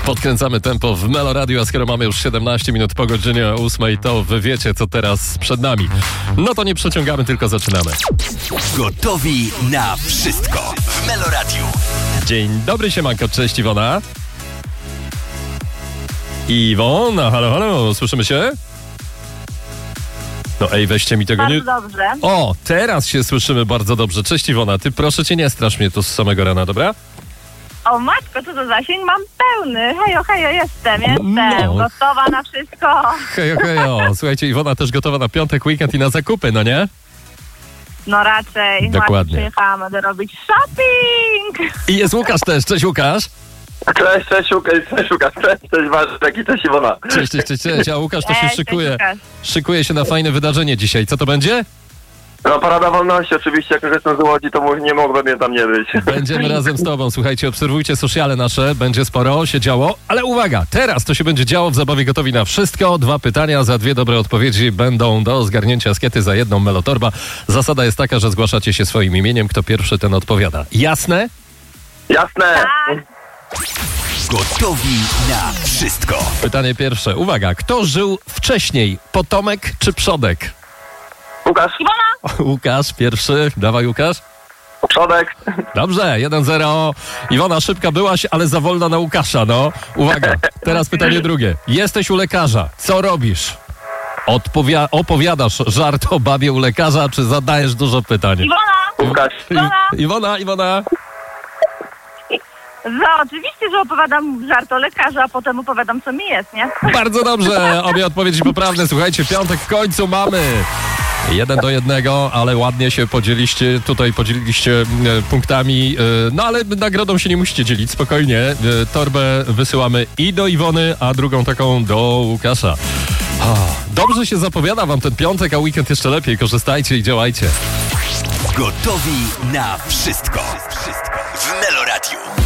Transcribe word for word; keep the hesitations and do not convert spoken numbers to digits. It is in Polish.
Podkręcamy tempo w Melo Radio, a skoro mamy już siedemnaście minut po godzinie ósmej, to wy wiecie, co teraz przed nami. No to nie przeciągamy, tylko zaczynamy. Gotowi na wszystko w Melo Radio. Dzień dobry, siemanko, cześć Iwona. Iwona, halo, halo, słyszymy się? No ej, weźcie mi tego Bardzo nie... dobrze. O, teraz się słyszymy bardzo dobrze. Cześć Iwona, ty proszę cię nie strasz mnie tu z samego rana, dobra? O matko, co to zasięg? Mam pełny. Hejo, hejo, jestem, jestem. No. Gotowa na wszystko. Hejo, hejo. Słuchajcie, Iwona też gotowa na piątek, weekend i na zakupy, no nie? No raczej. Dokładnie. Właśnie przyjechałam, będę robić shopping. I jest Łukasz też. Cześć Łukasz. Cześć, cześć Łukasz, cześć Łukasz, cześć, cześć Waszek i cześć Iwona. Cześć, cześć, cześć, cześć. A Łukasz to się Cześć, szykuje. cześć, Łukasz. Szykuje się na fajne wydarzenie dzisiaj. Co to będzie? No Parada Wolności oczywiście, jak już jestem z Łodzi, to mu- nie mogłem mnie tam nie być. Będziemy razem z tobą. Słuchajcie, obserwujcie sociale nasze. Będzie sporo się działo. Ale uwaga, teraz to się będzie działo w zabawie Gotowi na wszystko. Dwa pytania, za dwie dobre odpowiedzi będą do zgarnięcia skiety za jedną Melotorba. Zasada jest taka, że zgłaszacie się swoim imieniem. Kto pierwszy, ten odpowiada. Jasne? Jasne. Tak. Gotowi na wszystko. Pytanie pierwsze. Uwaga, kto żył wcześniej? Potomek czy przodek? Łukasz, Iwona, Łukasz pierwszy. Dawaj Łukasz. przodek. Dobrze, jeden zero. Iwona, szybka byłaś, ale za wolna na Łukasza, no. Uwaga, teraz pytanie drugie. Jesteś u lekarza. Co robisz? Odpowia- opowiadasz żart o babie u lekarza, czy zadajesz dużo pytań? Iwona. Łukasz, I- Iwona, Iwona. No, oczywiście, że opowiadam żart o lekarza, a potem opowiadam, co mi jest, nie? Bardzo dobrze, obie odpowiedzi poprawne. Słuchajcie, piątek w końcu mamy. Jeden do jednego, ale ładnie się podzieliście, tutaj podzieliliście e, punktami, e, no ale nagrodą się nie musicie dzielić, spokojnie. E, torbę wysyłamy i do Iwony, a drugą taką do Łukasza. O, dobrze się zapowiada wam ten piątek, a weekend jeszcze lepiej. Korzystajcie i działajcie. Gotowi na wszystko w Melo Radio.